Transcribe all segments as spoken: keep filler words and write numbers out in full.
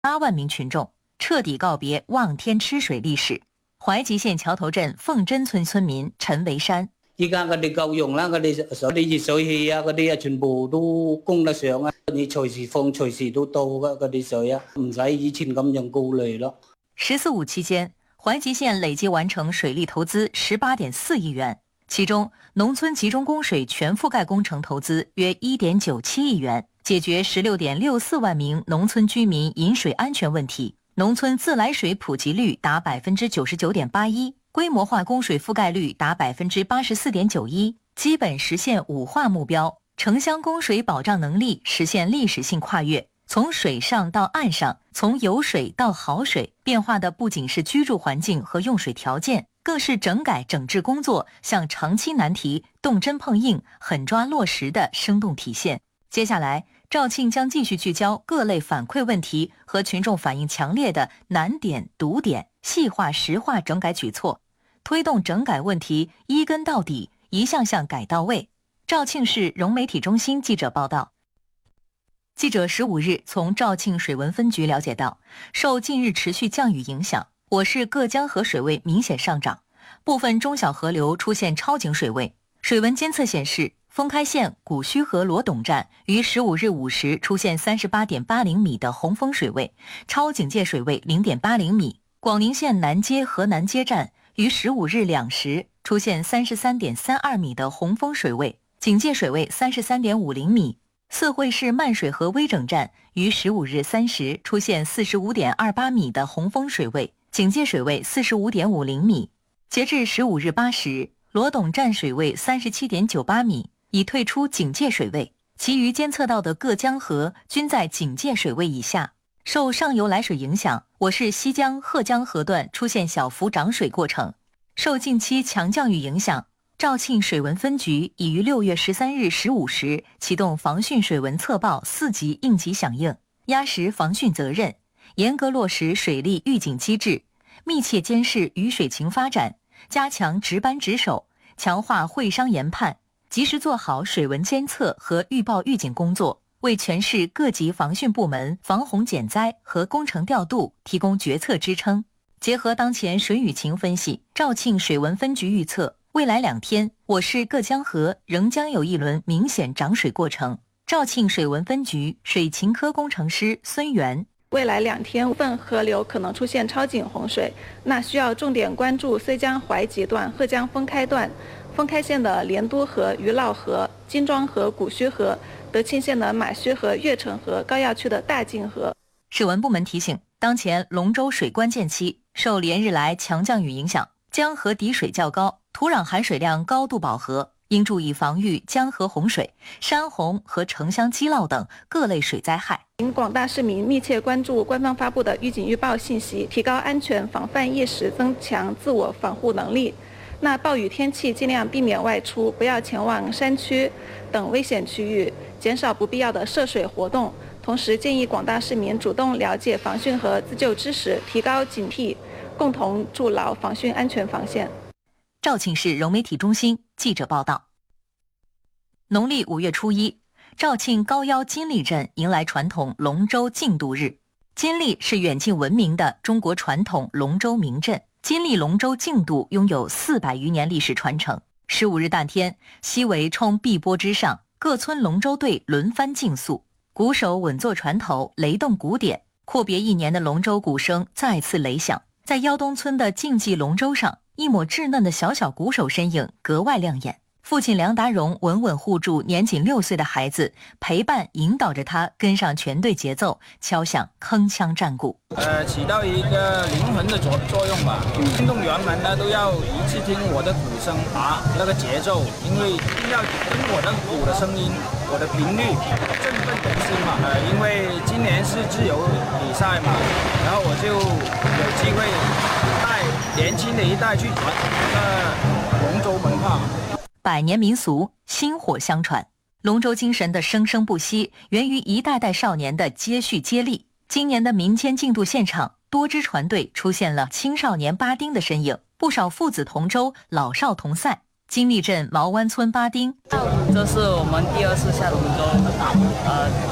八万名群众彻底告別望天吃水歷史。懷集縣橋頭鎮鳳真村村民陳維山： 依家佢哋夠用啦，佢哋嗰啲熱水器啊，嗰啲啊全部都供得上啊，你隨時放隨時都到噶嗰啲水啊，唔使以前咁樣顧慮咯。 十四五期間，懷集縣累計完成水利投資十八點四億元，其中農村集中供水全覆蓋工程投資約一點九七億元，解決十六點六四萬名農村居民飲水安全問題。農村自來水普及率達百分之九十九點八一，規模化供水覆蓋率達百分之八十四點九一，基本實現五化目標。城鄉供水保障能力實現歷史性跨越，從水上到岸上，從有水到好水，變化的不僅是居住環境和用水條件，更是整改整治工作向長期難題動真碰硬、狠抓落實的生動體現。接下來，肇慶將繼續聚焦各類反饋問題和群眾反應強烈的難點、堵點，細化實化整改舉措，推動整改問題一根到底，一項項改到位。肇慶市融媒體中心記者報道。記者十五日從肇慶水文分局了解到，受近日持續降雨影響，我市各江河水位明顯上漲，部分中小河流出現超警水位。水文監測顯示，封開縣古須河羅董站於十五日午時出現三十八點八零米的洪峰水位，超警戒水位零點八零米。廣寧縣南街河南街站於十五日兩時出現三十三點三二米的洪峰水位，警戒水位三十三點五零米。四惠市漫水河微整站於十五日三時出現四十五點二八米的洪峰水位，警戒水位四十五點五零米。截至十五日八時，羅董站水位三十七點九八米，已退出警戒水位，其餘監測到的各江河均在警戒水位以下。受上游來水影響，我市西江、賀江河段出現小幅漲水過程。受近期強降雨影響，肇慶水文分局已於六月十三日十五時啟動防汛水文測報四級應急響應，壓實防汛責任，嚴格落實水利預警機制，密切監視雨水情發展，加強值班值守，強化會商研判，及時做好水文監測和預報預警工作，為全市各級防汛部門防洪減災和工程調度提供決策支撐。結合當前水雨情分析，肇慶水文分局預測，未來兩天我市各江河仍將有一輪明顯漲水過程。肇慶水文分局水情科工程師孫元： 未來兩天部分河流可能出現超警洪水，那需要重點關注綏江懷集段、賀江封開段、封開縣的蓮都河、余滘河、金莊河、古須河、德慶縣的馬須河、悅城河、高要區的大泾河。 水文部門提醒，當前龍舟水關鍵期，受連日來強降雨影響，江河底水較高，土壤含水量高度飽和，應注意防禦江河洪水、山洪和城鄉積澇等各類水災害。 請廣大市民密切關注官方發布的預警預報信息，提高安全防範意識，增強自我防護能力。那暴雨天氣盡量避免外出，不要前往山區等危險區域，減少不必要的涉水活動。同時建議廣大市民主動了解防汛和自救知識，提高警惕，共同築牢防汛安全防線。 肇慶市融媒體中心記者報道。農曆五月初一，肇慶高腰金利鎮迎來傳統龍舟競渡日。金利是遠近聞名的中國傳統龍舟名鎮，金利龍舟競渡擁有四百餘年歷史傳承。十五日當天，西圍衝碧波之上，各村龍舟隊輪番競速，鼓手穩坐船頭，雷動鼓點，闊別一年的龍舟鼓聲再次雷響。在腰東村的競技龍舟上，一抹稚嫩的小小鼓手身影格外亮眼。父親梁達榮穩穩護住年僅六歲的孩子，陪伴引導着他跟上全隊節奏，敲響鏗鏘戰鼓。 呃，起到一個靈魂的作作用吧。運動員們呢都要一致聽我的鼓聲啊，那個節奏，因為一定要跟我的鼓的聲音，我的頻率振奮人心嘛。呃，因為今年是自由比賽嘛，然後我就有機會帶年輕的一代去傳這個龍舟文化。 百年民俗薪火相傳，龍舟精神的生生不息，源於一代代少年的接續接力。今年的民間競渡現場，多支船隊出現了青少年巴丁的身影，不少父子同舟，老少同賽。金利鎮毛灣村巴丁， 這是我們第二次下龍舟，呃，划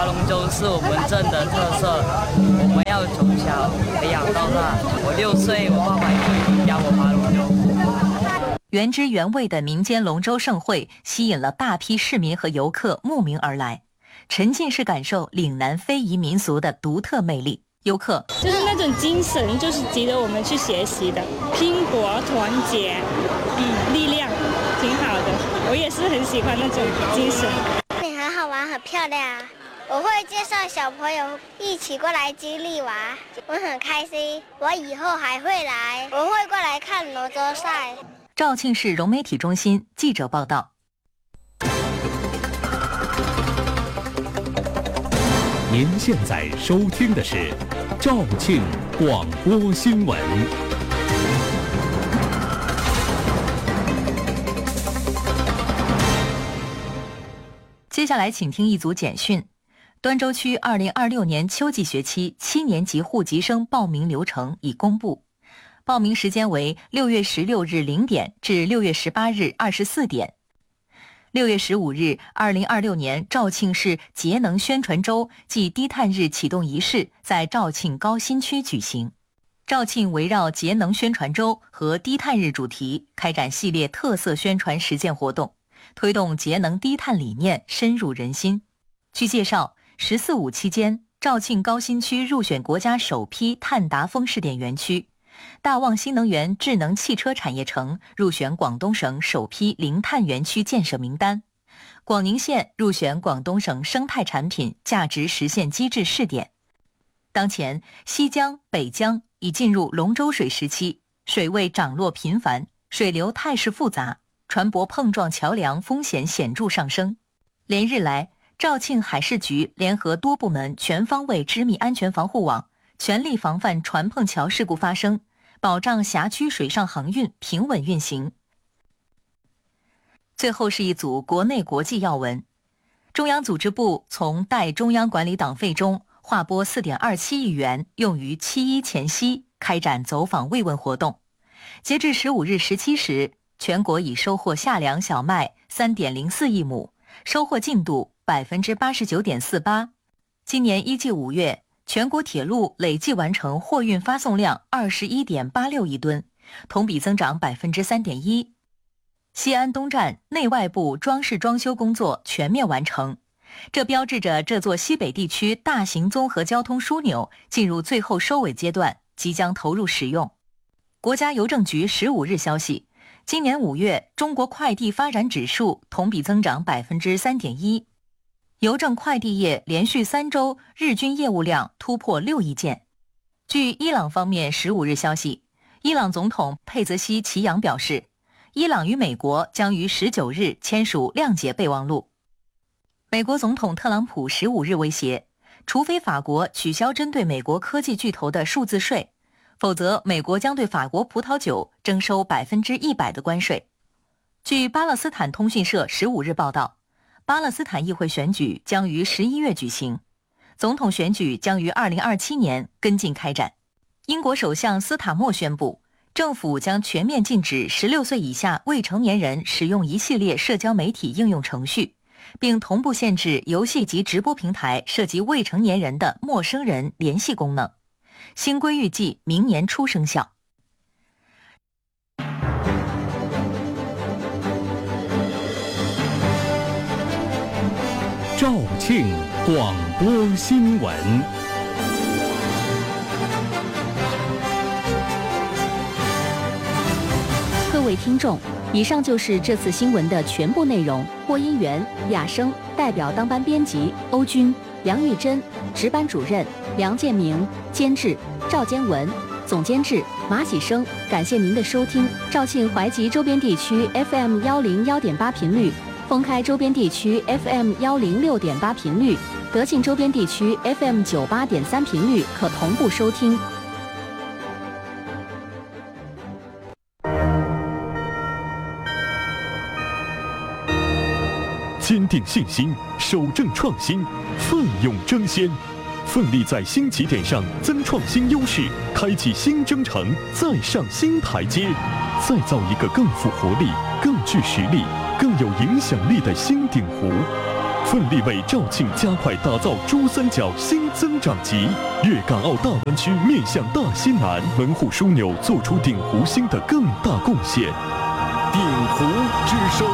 划龙舟是我们镇的特色，我们要从小培养到大。我六岁，我爸爸就教我划龙舟。 原汁原味的民间龙舟盛会吸引了大批市民和游客慕名而来，沉浸式感受岭南非遗民俗的独特魅力。游客就是那种精神，就是值得我们去学习的，拼搏、团结、嗯，力量，挺好的。我也是很喜欢那种精神。 你很好玩，很漂亮。我会介绍小朋友一起过来经历玩，我很开心。我以后还会来，我会过来看龙舟赛。 肇庆市融媒体中心记者报道。 您现在收听的是肇庆广播新闻。 接下来请听一组简讯。端州区二零二六年秋季学期七年级户籍生报名流程已公布，报名时间为六月十六日零点至六月十八日二十四点。六月十五日，二零二六年肇庆市节能宣传周暨低碳日启动仪式在肇庆高新区举行。肇庆围绕节能宣传周和低碳日主题，开展系列特色宣传实践活动，推动节能低碳理念深入人心。据介绍，十四五期间，肇庆高新区入选国家首批碳达峰试点园区，大旺新能源智能汽车产业城入选广东省首批零碳园区建设名单，广宁县入选广东省生态产品价值实现机制试点。当前，西江、北江已进入龙舟水时期，水位涨落频繁，水流态势复杂，船舶碰撞桥梁风险显著上升。连日来，肇庆海事局联合多部门全方位织密安全防护网，全力防范船碰桥事故发生，保障辖区水上航运平稳运行。最后是一组国内国际要闻。中央组织部从代中央管理党费中划拨 四点二七亿元，用于七一前夕开展走访慰问活动。截至十五日十七时，全国已收获夏粮小麦 三点零四亿亩，收获进度 百分之八十九点四八。今年一季五月，全国铁路累计完成货运发送量 二十一点八六亿吨，同比增长 百分之三点一。西安东站内外部装饰装修工作全面完成，这标志着这座西北地区大型综合交通枢纽进入最后收尾阶段，即将投入使用。国家邮政局十五日消息，今年五月中国快递发展指数同比增长 百分之三点一， 邮政快递业连续三周日均业务量突破六亿件。据伊朗方面十五日消息，伊朗总统佩泽西奇扬表示，伊朗与美国将于十九日签署谅解备忘录。美国总统特朗普十五日威胁，除非法国取消针对美国科技巨头的数字税，否则美国将对法国葡萄酒征收百分之一百的关税。据巴勒斯坦通讯社十五日报道，巴勒斯坦议会选举将于十一月举行，总统选举将于二零二七年跟进开展。英国首相斯塔默宣布，政府将全面禁止十六岁以下未成年人使用一系列社交媒体应用程序，并同步限制游戏及直播平台涉及未成年人的陌生人联系功能。新规预计明年初生效。 肇庆广播新闻。 各位听众，以上就是这次新闻的全部内容。播音员雅生，代表当班编辑欧军、梁玉珍，值班主任梁建明，监制赵坚文，总监制马喜生。感谢您的收听。肇庆怀集周边地区 F M 一零一点八频率，封开周边地区 F M 一零六点八频率，德庆周边地区 F M 九八点三频率可同步收听。 坚定信心，守正创新，奋勇争先，奋力在新起点上增创新优势，开启新征程，再上新台阶，再造一个更富活力、更具实力、更有影响力的新鼎湖。 奋力为肇庆加快打造珠三角新增长极。粤港澳大湾区面向大西南，门户枢纽做出鼎湖新的更大贡献。鼎湖之声。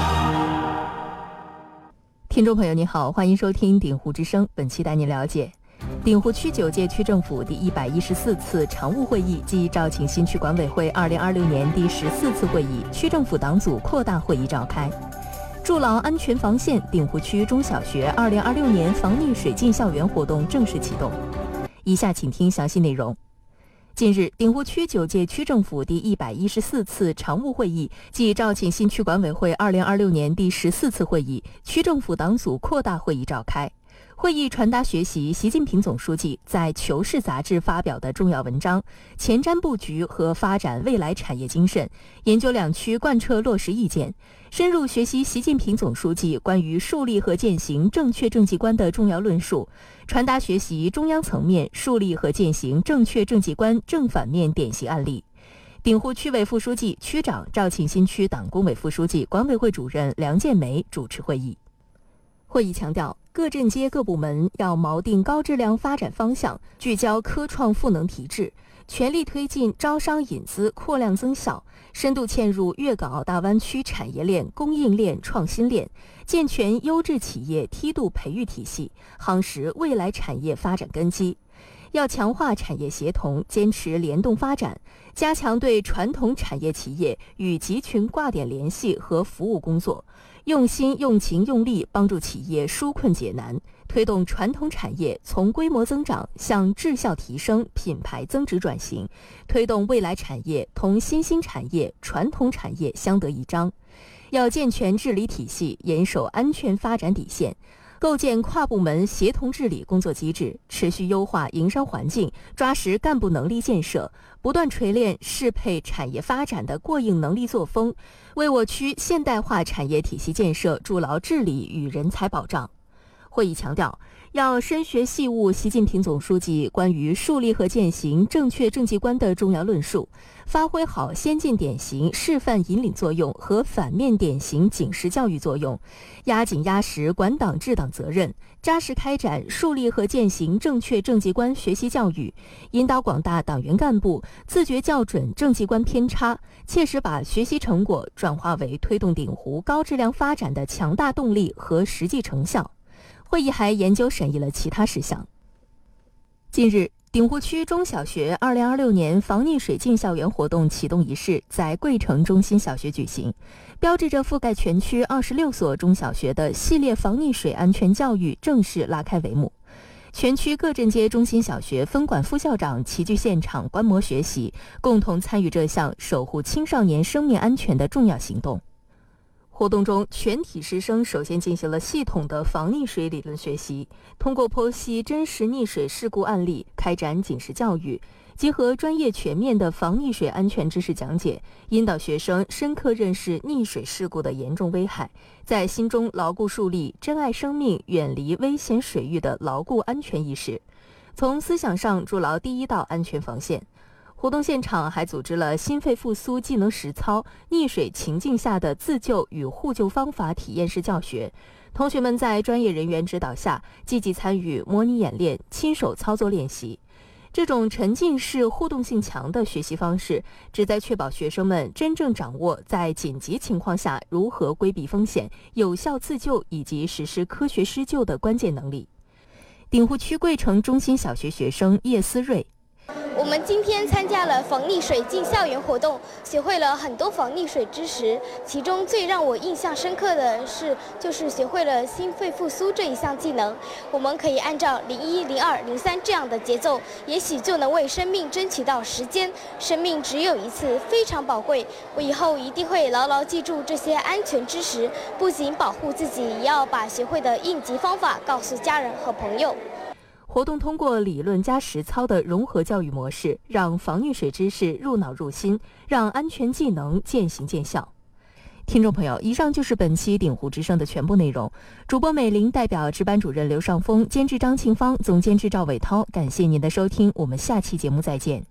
听众朋友您好，欢迎收听鼎湖之声，本期带您了解鼎湖区九届区政府第一百一十四次常务会议暨肇庆新区管委会二零二六年第十四次会议区政府党组扩大会议召开。筑牢安全防线，鼎湖区中小学二零二六年防溺水进校园活动正式启动。以下请听详细内容。近日，鼎湖区九届区政府第一百一十四次常务会议暨肇庆新区管委会二零二六年第十四次会议区政府党组扩大会议召开。会议传达学习习近平总书记在《求是》杂志发表的重要文章，前瞻布局和发展未来产业精神，研究两区贯彻落实意见，深入学习习近平总书记关于树立和践行正确政绩观的重要论述，传达学习中央层面树立和践行正确政绩观正反面典型案例。鼎湖区委副书记、区长、肇庆新区党工委副书记、管委会主任梁建梅主持会议。会议强调，各镇街各部门要锚定高质量发展方向，聚焦科创赋能提质，全力推进招商引资扩量增效，深度嵌入粤港澳大湾区产业链、供应链、创新链，健全优质企业梯度培育体系，夯实未来产业发展根基。要强化产业协同，坚持联动发展，加强对传统产业企业与集群挂点联系和服务工作，用心用情用力帮助企业纾困解难，推动传统产业从规模增长向质效提升、品牌增值转型，推动未来产业同新兴产业、传统产业相得益彰。要健全治理体系，严守安全发展底线，构建跨部门协同治理工作机制，持续优化营商环境，抓实干部能力建设，不断锤炼适配产业发展的过硬能力作风，为我区现代化产业体系建设筑牢治理与人才保障。会议强调，要深学细悟习近平总书记关于树立和践行正确政绩观的重要论述，发挥好先进典型示范引领作用和反面典型警示教育作用，压紧压实管党治党责任，扎实开展树立和践行正确政绩观学习教育，引导广大党员干部自觉校准政绩观偏差，切实把学习成果转化为推动鼎湖高质量发展的强大动力和实际成效。会议还研究审议了其他事项。近日，鼎湖区中小学二零二六年防溺水进校园活动启动仪式在桂城中心小学举行，标志着覆盖全区二十六所中小学的系列防溺水安全教育正式拉开帷幕。全区各镇街中心小学分管副校长齐聚现场观摩学习，共同参与这项守护青少年生命安全的重要行动。活动中，全体师生首先进行了系统的防溺水理论学习，通过剖析真实溺水事故案例，开展警示教育，结合专业全面的防溺水安全知识讲解，引导学生深刻认识溺水事故的严重危害，在心中牢固树立珍爱生命、远离危险水域的牢固安全意识，从思想上筑牢第一道安全防线。活动现场还组织了心肺复苏技能实操、溺水情境下的自救与互救方法体验式教学。同学们在专业人员指导下，积极参与模拟演练、亲手操作练习。这种沉浸式、互动性强的学习方式，旨在确保学生们真正掌握在紧急情况下如何规避风险、有效自救以及实施科学施救的关键能力。鼎湖区桂城中心小学学生叶思瑞。 我们今天参加了防溺水进校园活动，学会了很多防溺水知识。其中最让我印象深刻的是，就是学会了心肺复苏这一项技能。我们可以按照零一、零二、零三这样的节奏，也许就能为生命争取到时间。生命只有一次，非常宝贵。我以后一定会牢牢记住这些安全知识，不仅保护自己，也要把学会的应急方法告诉家人和朋友。 活动通过理论加实操的融合教育模式，让防溺水知识入脑入心，让安全技能渐行渐效。听众朋友，以上就是本期鼎湖之声的全部内容。主播美玲代表值班主任刘尚峰、监制张庆芳、总监制赵伟涛，感謝您的收聽，我們下期節目再見。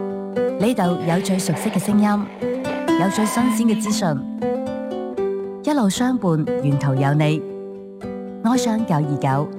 呢度有最熟悉嘅聲音，有最新鮮嘅資訊，一路相伴，沿途有你。愛上九二九。